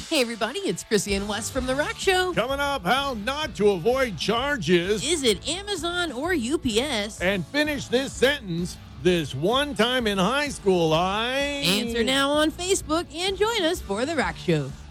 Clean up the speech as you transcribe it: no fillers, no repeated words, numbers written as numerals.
Hey, everybody, it's Chrissy and Wes from The Rock Show. Coming up, how not to avoid charges. Is it Amazon or UPS? And finish this sentence. This one time in high school, Answer now on Facebook and join us for The Rock Show.